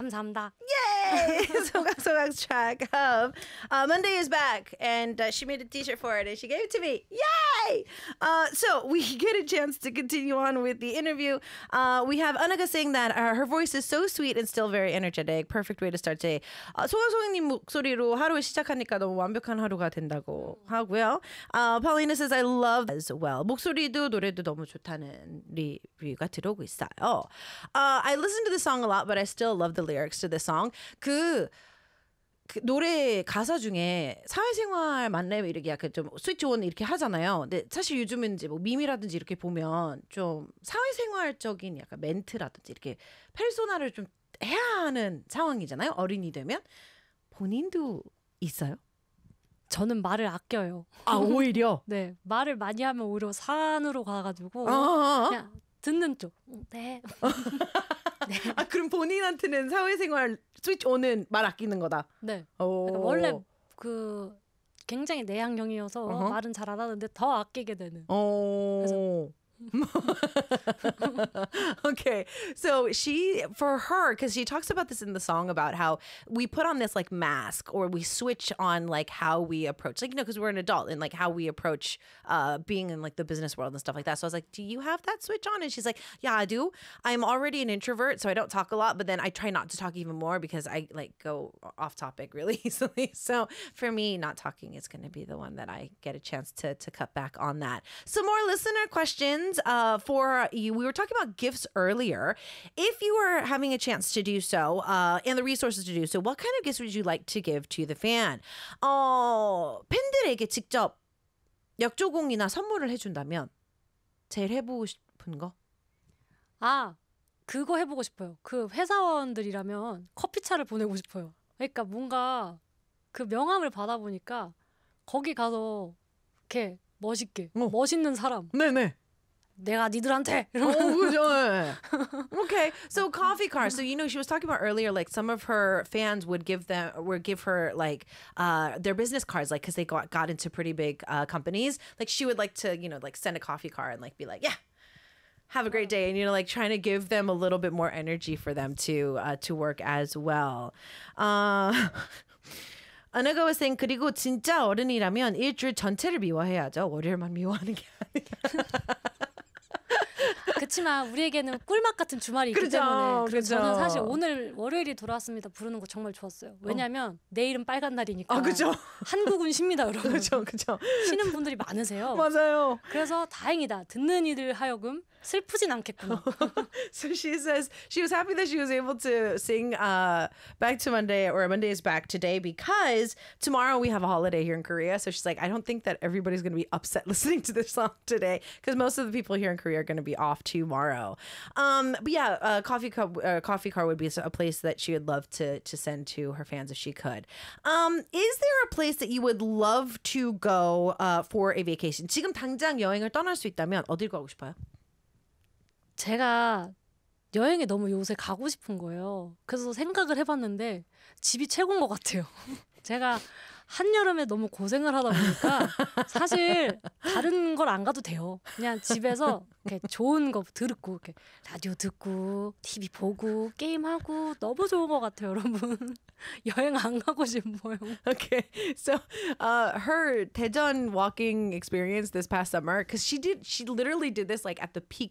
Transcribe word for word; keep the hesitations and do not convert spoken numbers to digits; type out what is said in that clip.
감사합니다. Yay! 소각소각's track of uh, Monday is back, and uh, she made a t-shirt for it, and she gave it to me. Yay! Uh, so we get a chance to continue on with the interview. Uh, we have Anaga saying that uh, her voice is so sweet and still very energetic. Perfect way to start today. Uh, 소각소각님 목소리로 하루 시작하니까 너무 완벽한 하루가 된다고 하고요. Uh, Paulina says I love as well. 목소리도 노래도 너무 좋다는 리뷰가 들어오고 있어요. Uh, I listen to the song a lot, but I still love the lyrics to this song. 그, 그 노래 가사 중에 사회생활 만나면 이렇게 약간 좀 스위치 온 이렇게 하잖아요. 근데 사실 요즘은 이제 뭐 밈이라든지 이렇게 보면 좀 사회생활적인 약간 멘트라든지 이렇게 페르소나를 좀 해야 하는 상황이잖아요. 어른이 되면. 본인도 있어요? 저는 말을 아껴요. 아, 오히려? 네. 말을 많이 하면 오히려 산으로 가가지고 아~ 그냥 듣는 쪽. 네. 네. 아, 그럼 본인한테는 사회생활 스위치 온은 말 아끼는 거다. 네. 그러니까 원래 그 굉장히 내향형이어서 uh-huh. 말은 잘 안 하는데 더 아끼게 되는. 그래서 Okay, so she, for her, because she talks about this in the song about how we put on this like mask or we switch on like how we approach, like, you know, because we're an adult and like how we approach uh, being in like the business world and stuff like that. So I was like, do you have that switch on? And she's like, yeah, I do. I'm already an introvert, so I don't talk a lot, but then I try not to talk even more because I like go off topic really easily. So for me, not talking is going to be the one that I get a chance to, to cut back on that. Some more listener questions. Uh, for you, we were talking about gifts earlier. If you were having a chance to do so, uh, and the resources to do so, what kind of gifts would you like to give to the fan? 어, 팬들에게 직접 역조공이나 선물을 해준다면 제일 해보고 싶은 거? 아, 그거 해보고 싶어요. 그 회사원들이라면 커피차를 보내고 싶어요. 그러니까 뭔가 그 명함을 받아보니까 거기 가서 이렇게 멋있게 어. 멋있는 사람. 네네. 내가 니들한테. Oh, 그죠. Okay, so coffee cars. So you know, she was talking about earlier, like some of her fans would give them, would give her like uh, their business cards, like because they got got into pretty big uh, companies. Like she would like to, you know, like send a coffee card and like be like, yeah, have a great day, and you know, like trying to give them a little bit more energy for them to uh, to work as well. Uh, 아나가 was saying, 그리고 진짜 어른이라면 일주일 전체를 미워해야죠. 월요일만 미워하는 게 아니라. 그렇지만 우리에게는 꿀맛 같은 주말이 있기 그렇죠, 때문에 그렇죠. 저는 사실 오늘 월요일이 돌아왔습니다 부르는 거 정말 좋았어요. 왜냐하면 어. 내일은 빨간 날이니까. 아, 그렇죠. 한국은 쉽니다, 여러분. 그렇죠, 그렇죠. 쉬는 분들이 많으세요. 맞아요. 그래서 다행이다. 듣는 이들 하여금 슬프진 않겠구나. So she says she was happy that she was able to sing uh, Back to Monday, or Monday is Back today, because tomorrow we have a holiday here in Korea. So she's like, I don't think that everybody's going to be upset listening to this song today, because most of the people here in Korea are going to be off tomorrow. Um, but yeah, uh, coffee cup, uh, coffee car would be a place that she would love to to send to her fans if she could. Um, is there a place that you would love to go uh, for a vacation? 지금 당장 여행을 떠날 수 있다면 어딜 가고 싶어요? 제가 여행에 너무 요새 가고 싶은 거예요. 그래서 생각을 해봤는데 집이 최고인 것 같아요. 제가 한여름에 너무 고생을 하다 보니까 사실 다른 걸 안 가도 돼요. 그냥 집에서 이렇게 좋은 거 듣고 이렇게 라디오 듣고 티비 보고 게임하고 너무 좋은 것 같아요, 여러분. 여행 안 가고 싶어요. Okay, so uh, her Daejeon walking experience this past summer, because she did, she literally did this like at the peak